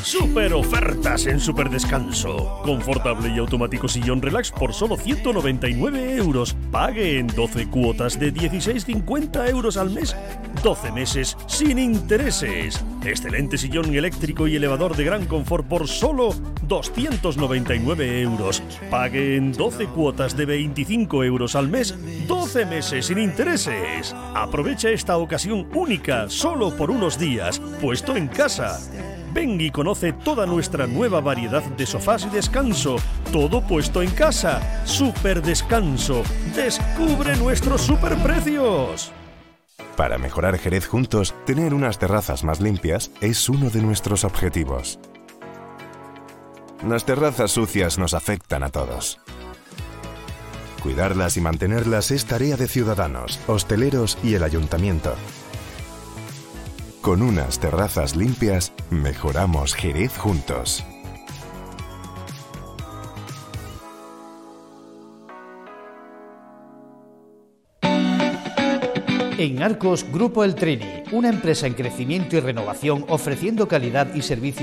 Super ofertas en Superdescanso. Confortable y automático sillón relax por solo 199 euros. Pague en 12 cuotas de 16,50 euros al mes. 12 meses sin intereses. Excelente sillón eléctrico y elevador de gran confort por solo 299 euros. Pague en 12 cuotas de 25 euros al mes. 12 meses sin intereses. Aprovecha esta ocasión única solo por unos días. Puesto en casa. Ven y conoce toda nuestra nueva variedad de sofás y descanso. Todo puesto en casa. Superdescanso. Descubre nuestros superprecios. Para mejorar Jerez juntos, tener unas terrazas más limpias es uno de nuestros objetivos. Las terrazas sucias nos afectan a todos. Cuidarlas y mantenerlas es tarea de ciudadanos, hosteleros y el ayuntamiento. Con unas terrazas limpias, mejoramos Jerez juntos. En Arcos, Grupo El Trini, una empresa en crecimiento y renovación ofreciendo calidad y servicio